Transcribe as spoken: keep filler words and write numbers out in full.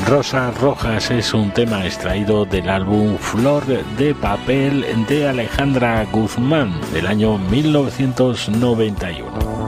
Rosas Rojas es un tema extraído del álbum Flor de Papel de Alejandra Guzmán del año mil novecientos noventa y uno.